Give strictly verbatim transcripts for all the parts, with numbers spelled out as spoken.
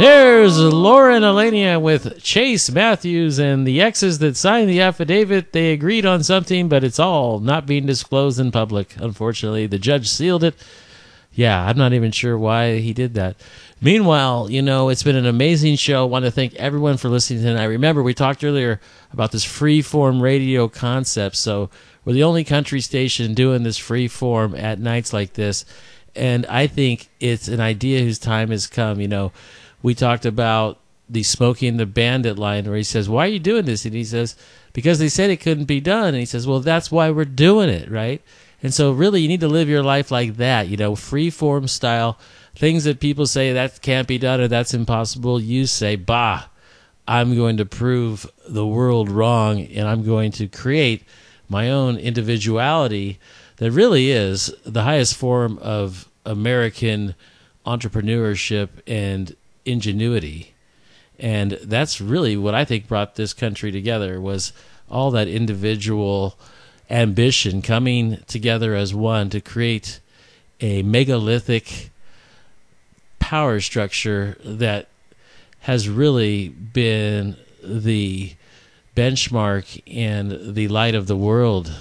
There's Lauren Alania with Chase Matthews, and the exes that signed the affidavit, they agreed on something, but it's all not being disclosed in public. Unfortunately, the judge sealed it. Yeah, I'm not even sure why he did that. Meanwhile, you know, it's been an amazing show. I want to thank everyone for listening tonight. Remember, we talked earlier about this free-form radio concept, so we're the only country station doing this free-form at nights like this, and I think it's an idea whose time has come. You know, we talked about the Smokey and the Bandit line where he says, why are you doing this? And he says, because they said it couldn't be done. And he says, well, that's why we're doing it, right? And so really you need to live your life like that, you know, free-form style. Things that people say that can't be done or that's impossible, you say, bah, I'm going to prove the world wrong, and I'm going to create my own individuality that really is the highest form of American entrepreneurship and ingenuity. And that's really what I think brought this country together, was all that individual ambition coming together as one to create a megalithic power structure that has really been the benchmark and the light of the world.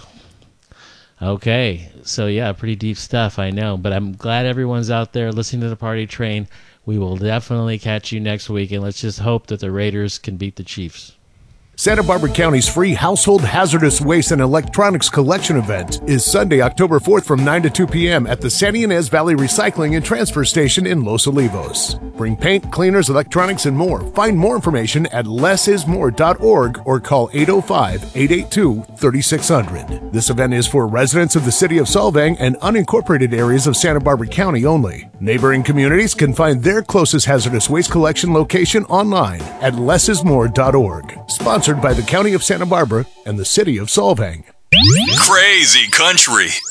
Okay, so yeah, pretty deep stuff, I know, but I'm glad everyone's out there listening to the Party Train. We will definitely catch you next week, and let's just hope that the Raiders can beat the Chiefs. Santa Barbara County's free household hazardous waste and electronics collection event is Sunday, October fourth from nine to two p.m. at the Santa Ynez Valley Recycling and Transfer Station in Los Olivos. Bring paint, cleaners, electronics, and more. Find more information at less is more dot org or call eight oh five, eight eight two, three six zero zero. This event is for residents of the city of Solvang and unincorporated areas of Santa Barbara County only. Neighboring communities can find their closest hazardous waste collection location online at less is more dot org. Sponsored by the County of Santa Barbara and the City of Solvang. Crazy Country.